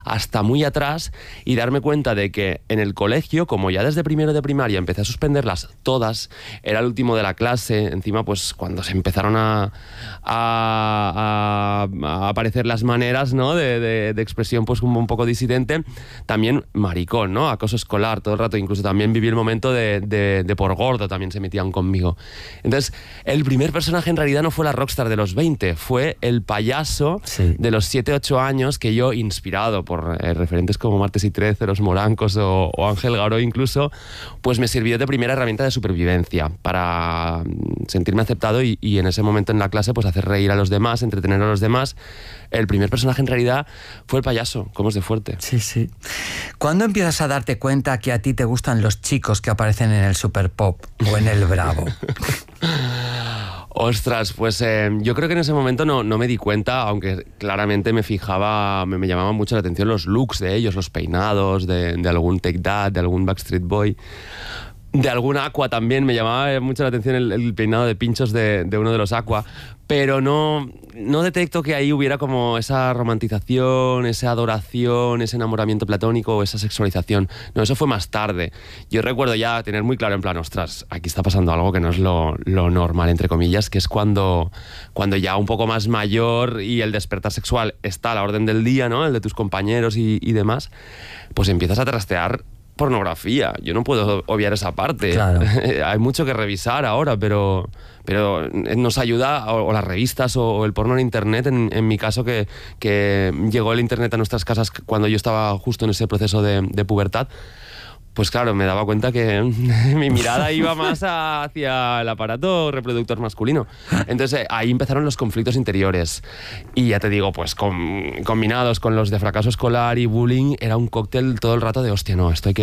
hasta muy atrás y darme cuenta de que en el colegio, como ya desde primero de primaria empecé a suspenderlas todas, era el último de la clase, encima pues cuando se empezaron a aparecer las maneras, ¿no? de expresión pues como un poco disidente, también maricón, ¿no? Acoso escolar todo el rato, incluso también viví el momento de por gordo, también se metían conmigo. Entonces, el primer personaje en realidad no fue la rockstar de los 20, fue el payaso de los 7-8 años que yo, inspirado por referentes como Martes y 13, Los Morancos o Ángel Garó incluso, pues me sirvió de primera herramienta de supervivencia para sentirme aceptado y en ese momento en la clase pues hacer reír a los demás, entretener a los demás. El primer personaje en realidad fue el payaso, como es de fuerte. Sí, sí. ¿Cuándo empiezas a darte cuenta que a ti te gustan los chicos que aparecen en el Super Pop o en el Bravo? Ostras, pues yo creo que en ese momento no me di cuenta, aunque claramente me fijaba, me llamaban mucho la atención los looks de ellos, los peinados de algún Take That, de algún Backstreet Boy. De algún Aqua también, me llamaba mucho la atención el peinado de pinchos de uno de los Aqua, pero no detecto que ahí hubiera como esa romantización, esa adoración, ese enamoramiento platónico o esa sexualización. No, eso fue más tarde. Yo recuerdo ya tener muy claro en plan, ostras, aquí está pasando algo que no es lo normal, entre comillas, que es cuando ya un poco más mayor y el despertar sexual está a la orden del día, ¿no? El de tus compañeros y demás, pues empiezas a trastear pornografía. Yo no puedo obviar esa parte. Claro. Hay mucho que revisar ahora, pero nos ayuda o las revistas o el porno en internet, en mi caso que llegó el internet a nuestras casas cuando yo estaba justo en ese proceso de pubertad. Pues claro, me daba cuenta que mi mirada iba más hacia el aparato reproductor masculino. Entonces ahí empezaron los conflictos interiores. Y ya te digo, pues combinados con los de fracaso escolar y bullying, era un cóctel todo el rato de hostia, no, esto hay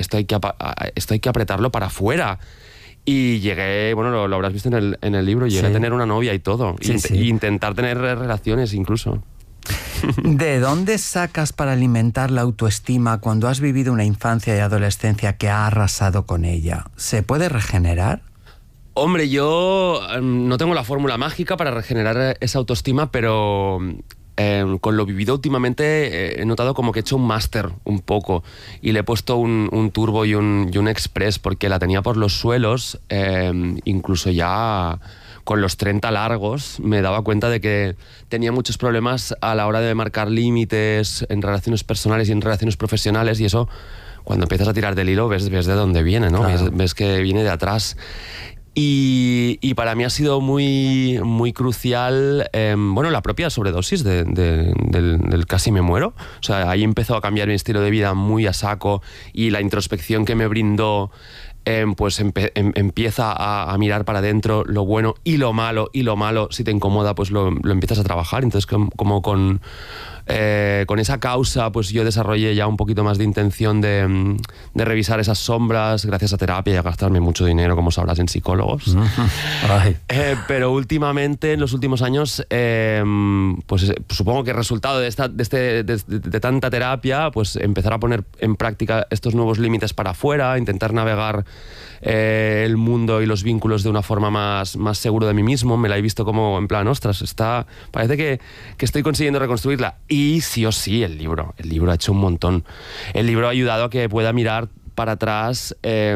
que apretarlo para afuera. Y llegué, bueno, lo habrás visto en el libro, llegué a tener una novia y todo. Sí, e intentar tener relaciones incluso. ¿De dónde sacas para alimentar la autoestima cuando has vivido una infancia y adolescencia que ha arrasado con ella? ¿Se puede regenerar? Hombre, yo no tengo la fórmula mágica para regenerar esa autoestima, pero con lo vivido últimamente he notado como que he hecho un máster un poco y le he puesto un turbo y un express porque la tenía por los suelos, incluso ya con los 30 largos me daba cuenta de que tenía muchos problemas a la hora de marcar límites en relaciones personales y en relaciones profesionales, y eso cuando empiezas a tirar del hilo ves de dónde viene, ¿no? Claro. Ves que viene de atrás. Y para mí ha sido muy, muy crucial, bueno, la propia sobredosis del casi me muero. O sea, ahí empezó a cambiar mi estilo de vida muy a saco y la introspección que me brindó pues empieza a mirar para adentro lo bueno y lo malo, si te incomoda, pues lo empiezas a trabajar. Entonces, como con esa causa, pues yo desarrollé ya un poquito más de intención de revisar esas sombras gracias a terapia y a gastarme mucho dinero, como sabrás, en psicólogos. Pero últimamente, en los últimos años, pues supongo que resultado de tanta terapia, pues empezar a poner en práctica estos nuevos límites para afuera, intentar navegar el mundo y los vínculos de una forma más seguro de mí mismo. Me la he visto como en plan, ostras, parece que estoy consiguiendo reconstruirla. Y sí o sí, el libro ha hecho un montón. El libro ha ayudado a que pueda mirar para atrás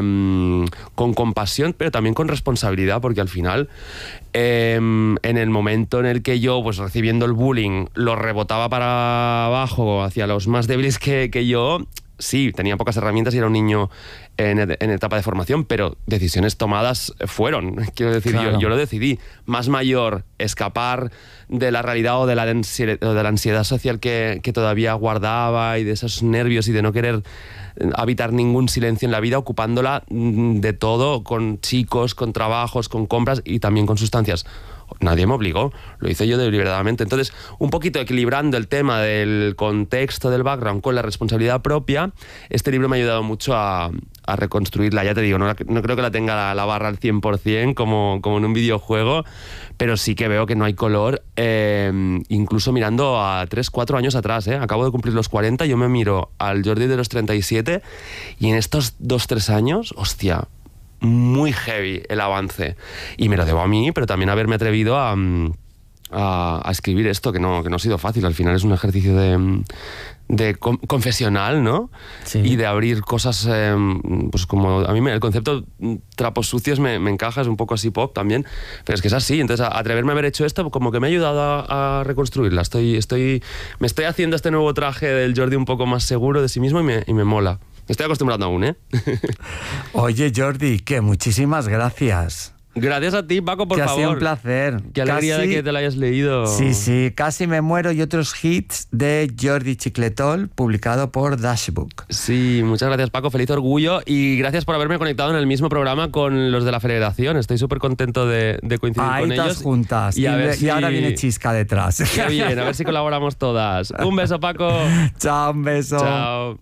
con compasión, pero también con responsabilidad, porque al final en el momento en el que yo, pues recibiendo el bullying, lo rebotaba para abajo hacia los más débiles que yo, sí, tenía pocas herramientas y era un niño en etapa de formación, pero decisiones tomadas fueron. Quiero decir, claro. yo lo decidí. Más mayor, escapar de la realidad o de la ansiedad social que todavía guardaba y de esos nervios y de no querer habitar ningún silencio en la vida, ocupándola de todo, con chicos, con trabajos, con compras y también con sustancias. Nadie me obligó, lo hice yo deliberadamente. Entonces, un poquito equilibrando el tema del contexto, del background con la responsabilidad propia, este libro me ha ayudado mucho a reconstruirla. Ya te digo, no creo que la tenga la barra al 100% como en un videojuego, pero sí que veo que no hay color, incluso mirando a 3-4 años atrás. Acabo de cumplir los 40, yo me miro al Jordi de los 37 y en estos 2-3 años, hostia, muy heavy el avance. Y me lo debo a mí, pero también haberme atrevido a a escribir esto, que no ha sido fácil. Al final es un ejercicio de confesional, ¿no? Sí. Y de abrir cosas, pues como a mí el concepto trapos sucios me encaja, es un poco así pop también, pero es que es así. Entonces atreverme a haber hecho esto como que me ha ayudado a reconstruirla. Me estoy haciendo este nuevo traje del Jordi un poco más seguro de sí mismo y me mola. Me estoy acostumbrando aún, ¿eh? Oye, Jordi, que muchísimas gracias. Gracias a ti, Paco, por favor. Que ha sido un placer. Qué alegría de que te lo hayas leído. Sí, Casi me muero y otros hits de Jordi Chicletol, publicado por Dashbook. Sí, muchas gracias, Paco, feliz orgullo y gracias por haberme conectado en el mismo programa con los de la Federación. Estoy súper contento de coincidir con ellos. Ahí juntas y ahora viene Chisca detrás. Qué bien, a ver si colaboramos todas. Un beso, Paco. Chao, un beso. Chao.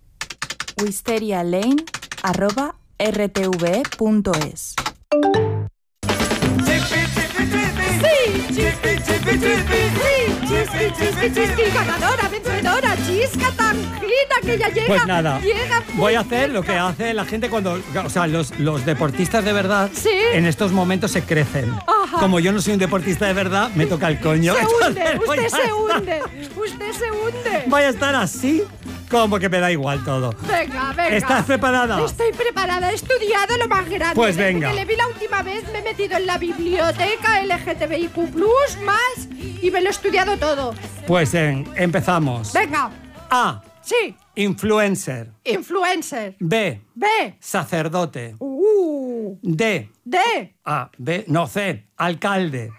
wisterialane@rtve.es. Chispi, ganadora, vencedora, Chisca Tangina, que ya llega. Pues nada, llega voy a hacer lo que hace la gente cuando... O sea, los deportistas de verdad Sí. en estos momentos se crecen. Ajá. Como yo no soy un deportista de verdad, me toca el coño. Se hunde, Entonces, usted se hunde. Voy a estar así como que me da igual todo. Venga. ¿Estás preparada? Estoy preparada, he estudiado lo más grande. Pues Desde venga. que le vi la última vez me he metido en la biblioteca LGTBIQ+, más, y me lo he estudiado todo. Pues empezamos. Venga, A. sí, Influencer. influencer. B. B, Sacerdote. D, C. Alcalde.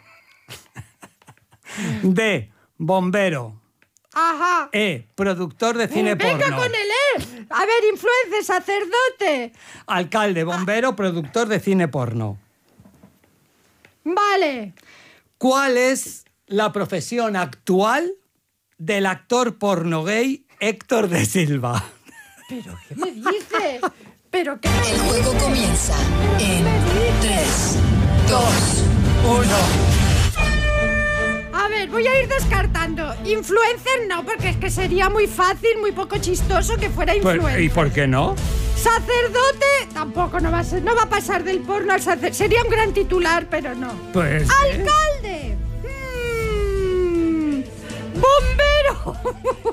D. Bombero. ajá. E. Productor de cine Venga porno. con el E. A ver, influencer, sacerdote. Alcalde, bombero, productor de cine porno. Vale. ¿Cuál es la profesión actual del actor porno gay Héctor de Silva? ¿Pero qué me dice? ¿Pero qué me El juego comienza en 3, 2, 1. A ver, voy a ir descartando. Influencer no, porque es que sería muy fácil, muy poco chistoso que fuera influencer. ¿Y por qué no? Sacerdote tampoco no va a pasar del porno al sacerdote. Sería un gran titular, pero no. Pues... ¡Alcalde! ¡Bombero!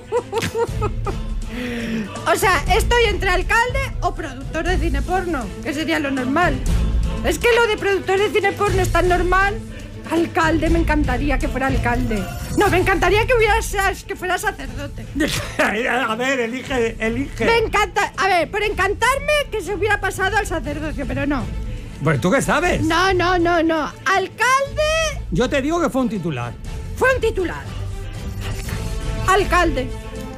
O sea, estoy entre alcalde o productor de cine porno, que sería lo normal. Es que lo de productor de cine porno es tan normal. Alcalde, me encantaría que fuera alcalde. No, me encantaría que fuera sacerdote. A ver, elige. Me encanta. A ver, por encantarme que se hubiera pasado al sacerdocio, pero no. Pues tú qué sabes. No. Alcalde Yo te digo que fue un titular. fue un titular. Alcalde.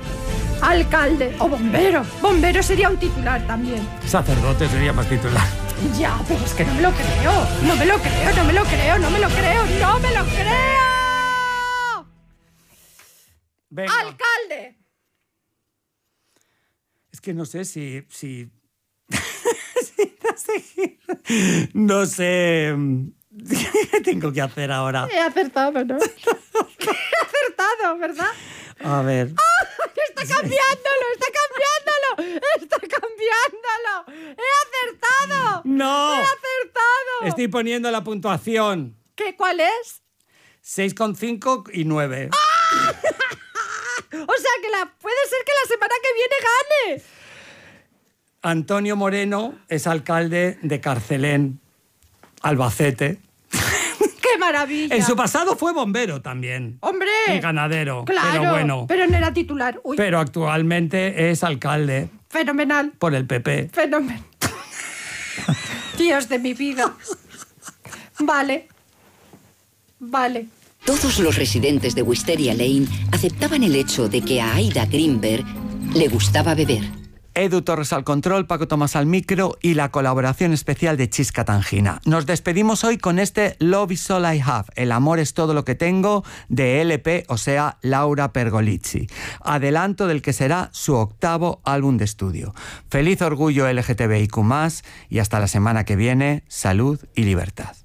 O bombero. Bombero sería un titular también. Sacerdote sería más titular. Ya, pero es que no me lo creo. No me lo creo. Venga. Alcalde. Es que no sé si no sé qué tengo que hacer ahora. He acertado, ¿no? He acertado, ¿verdad? A ver. ¡Está cambiándolo! ¡He acertado! ¡No! ¡He acertado! Estoy poniendo la puntuación. ¿Cuál es? 6,5 y 9. O sea, puede ser que la semana que viene gane. Antonio Moreno es alcalde de Carcelén, Albacete. ¡Qué maravilla! En su pasado fue bombero también. ¡Hombre! Y ganadero. Claro, Pero bueno. pero no era titular. Uy, Pero actualmente es alcalde fenomenal. por el PP. Fenomenal. Dios de mi vida. Vale. Todos los residentes de Wisteria Lane aceptaban el hecho de que a Aida Greenberg le gustaba beber. Edu Torres al control, Paco Tomás al micro y la colaboración especial de Chisca Tangina. Nos despedimos hoy con este Love is all I have, el amor es todo lo que tengo, de LP, o sea, Laura Pergolizzi. Adelanto del que será su 8º álbum de estudio. Feliz orgullo LGTBIQ+, y hasta la semana que viene, salud y libertad.